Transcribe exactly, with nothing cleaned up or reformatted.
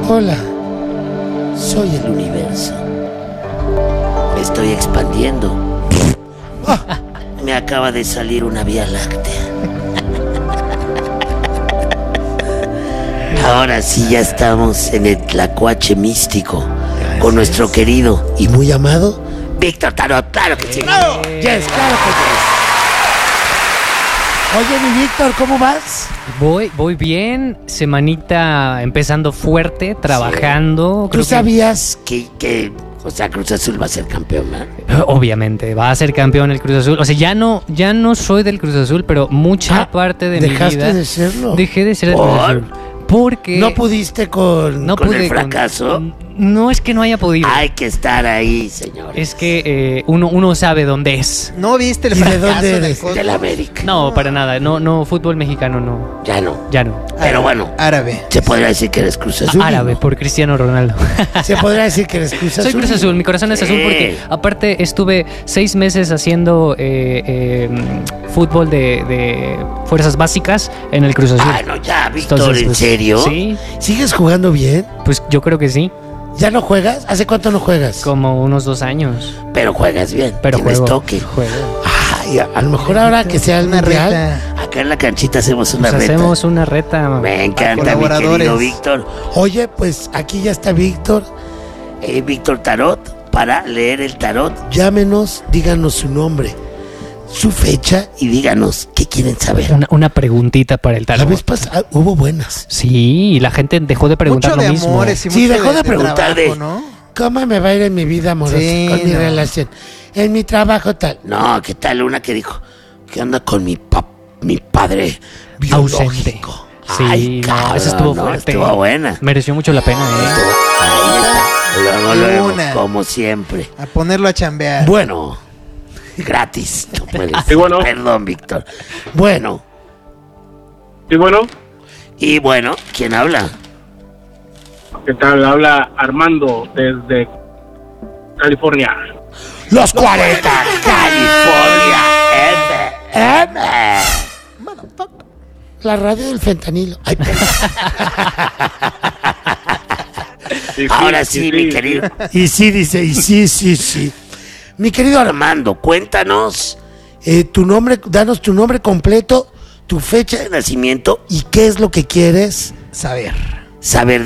Hola, soy el universo. Me estoy expandiendo. Me acaba de salir una vía láctea. Ahora sí ya estamos en el tlacuache místico con nuestro querido y muy amado Víctor Tarot. Claro que sí. ¡Bravo! Yes, claro que yes. Oye, mi Víctor, ¿cómo vas? Voy, voy bien, semanita empezando fuerte, trabajando. ¿Tú creo que- sabías que, que, o sea, Cruz Azul va a ser campeón, ¿no? Obviamente, va a ser campeón el Cruz Azul. O sea, ya no, ya no soy del Cruz Azul, pero mucha Ah, parte de mi ¿dejaste vida de serlo? dejé de ser del Cruz ¿Por? Azul. Porque ¿No pudiste con, no con pude el fracaso? con- no es que no haya podido. Hay que estar ahí, señores. Es que eh, uno, uno sabe dónde es. ¿No viste el ¿Y de fracaso dónde del eres? Cosmos? De la América. No, para nada. No, no, fútbol mexicano no. Ya no. Ya no. Pero bueno, Árabe. se podría decir que eres Cruz Azul. Árabe por Cristiano Ronaldo. Se podría decir que eres Cruz Azul. Soy Cruz Azul, mi corazón es Sí. azul porque aparte estuve seis meses haciendo eh, eh, fútbol de, de fuerzas básicas en el Cruz Azul. Ah, no, ya, Víctor, Entonces, ¿en pues, serio? Sí, ¿Sigues jugando bien? pues yo creo que sí, ¿Ya no juegas? ¿Hace cuánto no juegas? como unos dos años. Pero juegas bien. Pero Tienes juego, toque. juego. Ay, a, a lo mejor ahora que sea el Una mundial, reta. acá en la canchita hacemos una Nos reta. hacemos una reta. Me encanta, mi Colaboradores. querido Víctor. Oye, pues aquí ya está Víctor, eh, Víctor Tarot, para leer el tarot. Llámenos, díganos su nombre, su fecha y díganos qué quieren saber. Una, una preguntita para el La tarot. vez pasada hubo buenas. Sí, y la gente dejó de preguntar Mucho lo de mismo. amores y Sí, mucho dejó de preguntar trabajo, de- ¿no? ¿Cómo me va a ir en mi vida amorosa Sí, con mi no. relación? En mi trabajo tal. No, ¿qué tal una que dijo? ¿Qué onda con mi pap mi padre Ausente. biológico? Sí, Ay, no, cabrón, esa estuvo no, fuerte. estuvo buena. Mereció mucho la pena, ¿eh? Ahí está. Luego, luego, Una. como siempre. A ponerlo a chambear. Bueno, gratis. No puedes. Sí, bueno. Perdón, Víctor. Bueno, Sí, bueno, y bueno, ¿quién habla? ¿qué tal? Habla Armando desde California. Los cuarenta, California. M. M. La radio del fentanilo. Ay, perdón. Sí, sí, Ahora sí, sí, mi sí. querido. Y sí, dice, y sí, sí, sí. Mi querido Armando, cuéntanos eh, tu nombre, danos tu nombre completo, tu fecha de nacimiento y qué es lo que quieres Saber. saber